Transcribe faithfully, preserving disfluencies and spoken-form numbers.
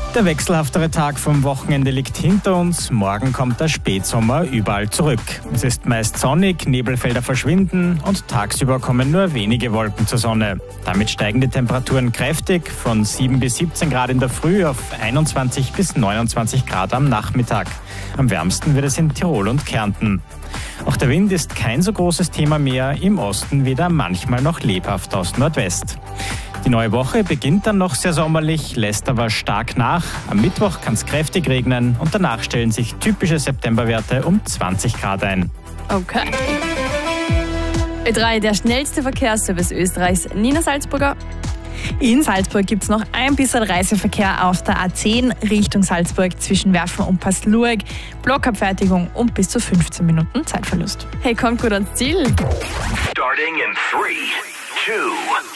Der wechselhaftere Tag vom Wochenende liegt hinter uns. Morgen kommt der Spätsommer überall zurück. Es ist meist sonnig, Nebelfelder verschwinden und tagsüber kommen nur wenige Wolken zur Sonne. Damit steigen die Temperaturen kräftig von sieben bis siebzehn Grad in der Früh auf einundzwanzig bis neunundzwanzig Grad am Nachmittag. Am wärmsten wird es in Tirol und Kärnten. Auch der Wind ist kein so großes Thema mehr, im Osten wieder manchmal noch lebhaft aus Nordwest. Die neue Woche beginnt dann noch sehr sommerlich, lässt aber stark nach. Am Mittwoch kann es kräftig regnen und danach stellen sich typische Septemberwerte um zwanzig Grad ein. Okay. Ö drei, der schnellste Verkehrsservice Österreichs, Nina Salzburger. In Salzburg gibt es noch ein bisschen Reiseverkehr auf der A zehn Richtung Salzburg zwischen Werfen und Passlurg. Blockabfertigung und bis zu fünfzehn Minuten Zeitverlust. Hey, kommt gut ans Ziel. Starting in three, two,